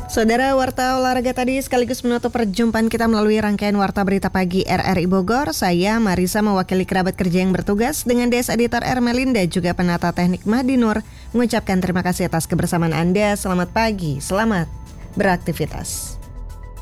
Saudara, warta olahraga tadi sekaligus menutup perjumpaan kita melalui rangkaian Warta Berita Pagi RRI Bogor. Saya Marisa mewakili kerabat kerja yang bertugas dengan DS Editor Ermelinda juga penata teknik Madinur mengucapkan terima kasih atas kebersamaan Anda. Selamat pagi, selamat beraktivitas.